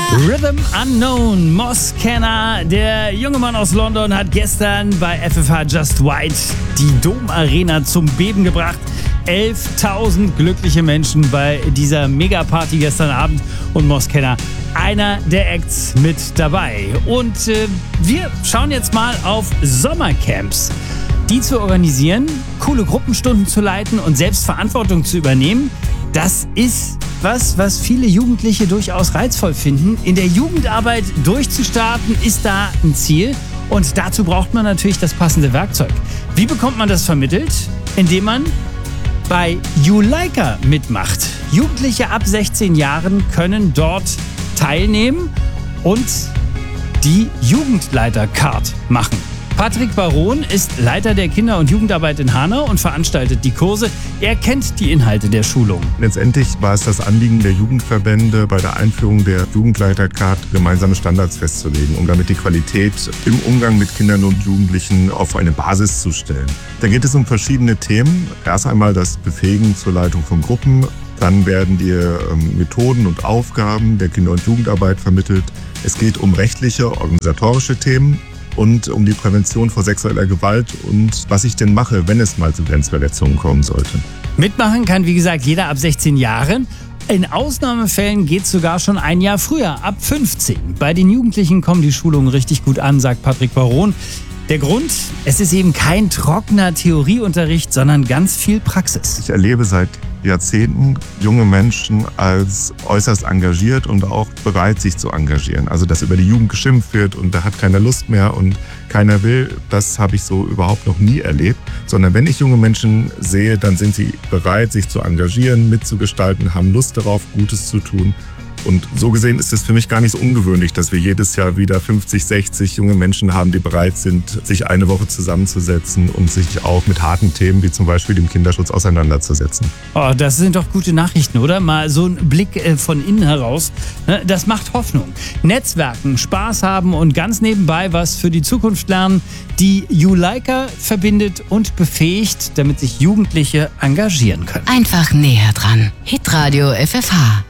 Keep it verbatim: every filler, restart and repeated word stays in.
Rhythm Unknown, Moskenna, der junge Mann aus London, hat gestern bei F F H Just White die Dom Arena zum Beben gebracht. elftausend glückliche Menschen bei dieser Megaparty gestern Abend und Moskenna einer der Acts mit dabei. Und äh, wir schauen jetzt mal auf Sommercamps. Die zu organisieren, coole Gruppenstunden zu leiten und selbst Verantwortung zu übernehmen, das ist was, was viele Jugendliche durchaus reizvoll finden. In der Jugendarbeit durchzustarten, ist da ein Ziel. Und dazu braucht man natürlich das passende Werkzeug. Wie bekommt man das vermittelt? Indem man bei Juleika mitmacht. Jugendliche ab sechzehn Jahren können dort teilnehmen und die Jugendleiter-Card machen. Patrick Baron ist Leiter der Kinder- und Jugendarbeit in Hanau und veranstaltet die Kurse. Er kennt die Inhalte der Schulung. Letztendlich war es das Anliegen der Jugendverbände, bei der Einführung der Jugendleitercard gemeinsame Standards festzulegen, um damit die Qualität im Umgang mit Kindern und Jugendlichen auf eine Basis zu stellen. Da geht es um verschiedene Themen. Erst einmal das Befähigen zur Leitung von Gruppen. Dann werden dir ähm, Methoden und Aufgaben der Kinder- und Jugendarbeit vermittelt. Es geht um rechtliche, organisatorische Themen und um die Prävention vor sexueller Gewalt und was ich denn mache, wenn es mal zu Grenzverletzungen kommen sollte. Mitmachen kann, wie gesagt, jeder ab sechzehn Jahren. In Ausnahmefällen geht es sogar schon ein Jahr früher, ab fünfzehn. Bei den Jugendlichen kommen die Schulungen richtig gut an, sagt Patrick Baron. Der Grund, es ist eben kein trockener Theorieunterricht, sondern ganz viel Praxis. Ich erlebe seit Jahrzehnten junge Menschen als äußerst engagiert und auch bereit, sich zu engagieren. Also, dass über die Jugend geschimpft wird und da hat keiner Lust mehr und keiner will, das habe ich so überhaupt noch nie erlebt. Sondern wenn ich junge Menschen sehe, dann sind sie bereit, sich zu engagieren, mitzugestalten, haben Lust darauf, Gutes zu tun. Und so gesehen ist es für mich gar nicht so ungewöhnlich, dass wir jedes Jahr wieder fünfzig, sechzig junge Menschen haben, die bereit sind, sich eine Woche zusammenzusetzen und sich auch mit harten Themen wie zum Beispiel dem Kinderschutz auseinanderzusetzen. Oh, das sind doch gute Nachrichten, oder? Mal so ein Blick äh, von innen heraus. Ne? Das macht Hoffnung. Netzwerken, Spaß haben und ganz nebenbei was für die Zukunft lernen. Die Juleika verbindet und befähigt, damit sich Jugendliche engagieren können. Einfach näher dran. Hitradio F F H.